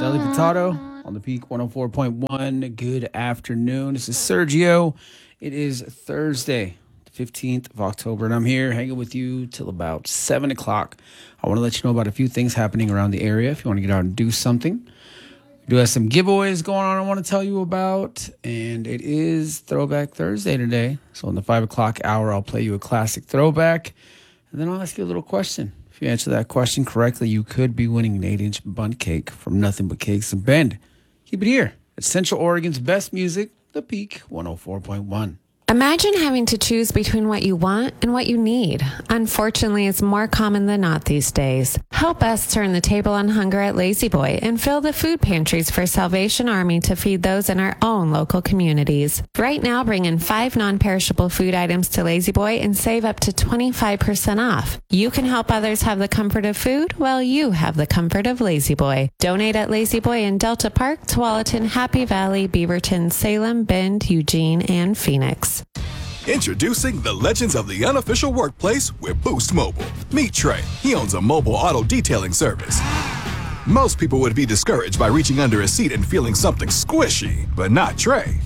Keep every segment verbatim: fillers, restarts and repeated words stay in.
Nelly Furtado on the Peak one oh four point one. Good afternoon. This is Sergio. It is Thursday, the fifteenth of October, and I'm here hanging with you till about seven o'clock. I want to let you know about a few things happening around the area if you want to get out and do something. We do have some giveaways going on I want to tell you about, and it is Throwback Thursday today. So in the five o'clock hour, I'll play you a classic throwback, and then I'll ask you a little question. If you answer that question correctly, you could be winning an eight-inch bundt cake from Nothing But Cakes and Bend. Keep it here at Central Oregon's best music, The Peak one oh four point one. Imagine having to choose between what you want and what you need. Unfortunately, it's more common than not these days. Help us turn the table on hunger at Lazy Boy and fill the food pantries for Salvation Army to feed those in our own local communities. Right now, bring in five non-perishable food items to Lazy Boy and save up to twenty-five percent off. You can help others have the comfort of food while you have the comfort of Lazy Boy. Donate at Lazy Boy in Delta Park, Tualatin, Happy Valley, Beaverton, Salem, Bend, Eugene, and Phoenix. Introducing the legends of the unofficial workplace with Boost Mobile. Meet Trey. He owns a mobile auto detailing service. Most people would be discouraged by reaching under a seat and feeling something squishy, but not Trey.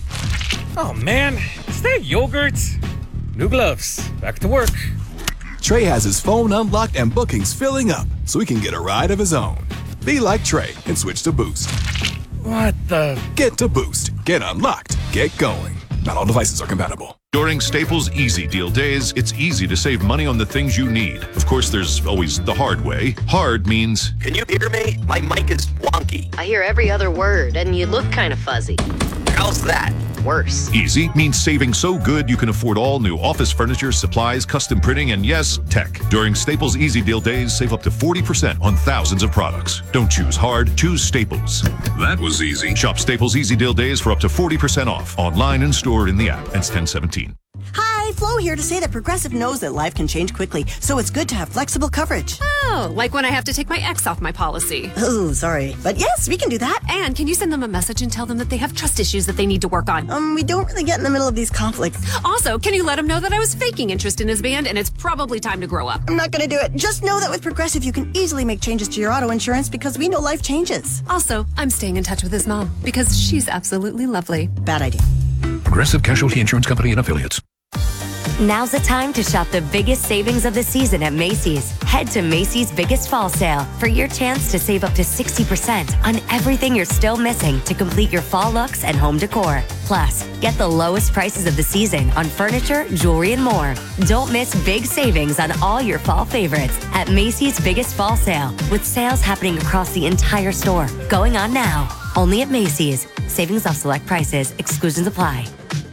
Oh man, is that yogurt? New gloves. Back to work. Trey has his phone unlocked and bookings filling up so he can get a ride of his own. Be like Trey and switch to Boost. What the? Get to Boost. Get unlocked. Get going. Not all devices are compatible. During Staples Easy Deal Days, it's easy to save money on the things you need. Of course, there's always the hard way. Hard means... Can you hear me? My mic is wonky. I hear every other word, and you look kind of fuzzy. How's that? Worse. Easy means saving so good you can afford all new office furniture, supplies, custom printing, and yes, tech. During Staples Easy Deal Days, save up to forty percent on thousands of products. Don't choose hard, choose Staples. That was easy. Shop Staples Easy Deal Days for up to forty percent off. Online and stored in the app. Ends ten seventeen. Hi, Flo here to say that Progressive knows that life can change quickly, so it's good to have flexible coverage. Oh, like when I have to take my ex off my policy. Oh, sorry. But yes, we can do that. And can you send them a message and tell them that they have trust issues that they need to work on? Um, we don't really get in the middle of these conflicts. Also, can you let him know that I was faking interest in his band and it's probably time to grow up? I'm not going to do it. Just know that with Progressive, you can easily make changes to your auto insurance because we know life changes. Also, I'm staying in touch with his mom because she's absolutely lovely. Bad idea. Progressive Casualty Insurance Company and Affiliates. Now's the time to shop the biggest savings of the season at Macy's. Head to Macy's Biggest Fall Sale for your chance to save up to sixty percent on everything you're still missing to complete your fall looks and home decor. Plus, get the lowest prices of the season on furniture, jewelry, and more. Don't miss big savings on all your fall favorites at Macy's Biggest Fall Sale, with sales happening across the entire store. Going on now. Only at Macy's. Savings off select prices. Exclusions apply.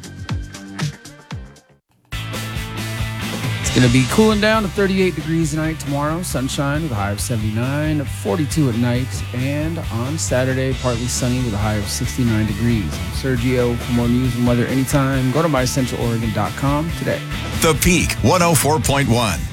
It's going to be cooling down to thirty-eight degrees tonight, tomorrow. Sunshine with a high of seventy-nine, forty-two at night. And on Saturday, partly sunny with a high of sixty-nine degrees. I'm Sergio. For more news and weather anytime, go to my central oregon dot com today. The Peak one oh four point one.